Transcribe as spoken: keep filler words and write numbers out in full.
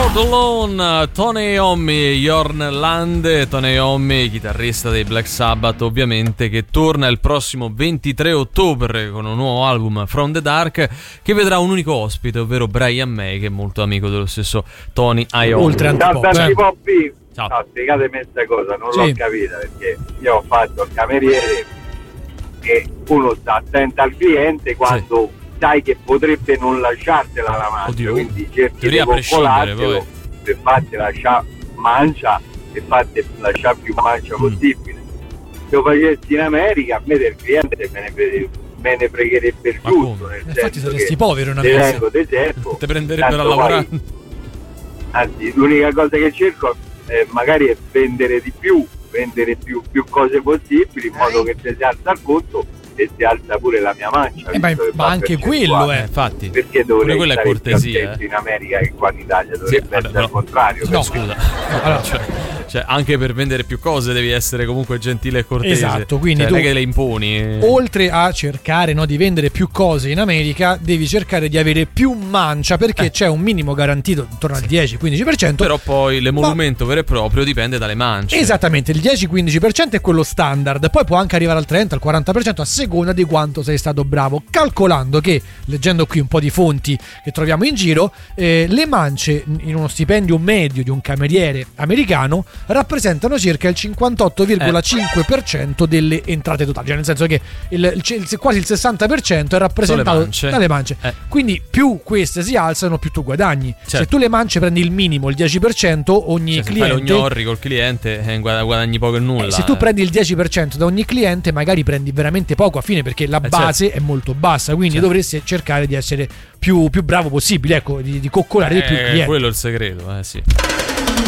Not Alone, Tony Iommi, Jorn Lande, Tony Iommi, chitarrista dei Black Sabbath ovviamente, che torna il prossimo ventitré ottobre con un nuovo album, From the Dark, che vedrà un unico ospite, ovvero Brian May, che è molto amico dello stesso Tony Iommi. Oltre a Da Antipop B, Ciao. no, spiegatemi questa cosa, non Sì. l'ho capita, perché io ho fatto il cameriere e uno sta attento al cliente quando sai che potrebbe non lasciartela la mancia. Oddio, quindi cerchi teoria di a prescindere, coccolartelo poi. per farti lasciare mancia e farti lasciare più mancia Mm. possibile. Se lo facessi in America, a me del cliente me ne, vede- me ne pregherebbe il Ma giusto, come? nel Infatti senso saresti che povero in te America. vengo, te servo, Te prenderebbero a tanto lavorare. poi- anzi, l'unica cosa che cerco eh, magari è vendere di più, vendere più, più cose possibili, in modo che se si alza il conto e si alza pure la mia mancia. Eh, ma, visto che ma va anche percentuale. quello Eh, è. infatti. Perché Pure dovrei quella è stare più cortesia, attento eh. in America che qua in Italia, dovrebbe vabbè, essere però- al contrario. No, Scusa, allora- cioè, cioè, anche per vendere più cose devi essere comunque gentile e cortese. Esatto, quindi Cioè, tu- non è che le imponi. Oltre a cercare, no, di vendere più cose in America, devi cercare di avere più mancia, perché Eh. c'è un minimo garantito intorno al dieci quindici per cento. Però poi l'emolumento vero e proprio dipende dalle mance. Esattamente, il dieci quindici per cento è quello standard, poi può anche arrivare al trenta al quaranta per cento a seconda di quanto sei stato bravo, calcolando che, leggendo qui un po' di fonti che troviamo in giro, eh, le mance in uno stipendio medio di un cameriere americano rappresentano circa il cinquantotto virgola cinque per cento delle entrate totali, cioè nel senso che il, il- il- quasi il sessanta per cento è rappresentato mance. dalle mance. Eh. Quindi più queste si alzano, più tu guadagni. Se Certo. tu le mance prendi il minimo, il dieci per cento, ogni Cioè, se cliente fai lo gnorri col cliente eh, guad- guadagni poco e nulla. eh, se tu eh. prendi il dieci per cento da ogni cliente, magari prendi veramente poco a fine, perché la Eh, base è molto bassa, quindi Certo. dovresti cercare di essere più, più bravo possibile, ecco, di, di coccolare di più Eh, clienti. quello è il segreto, eh sì.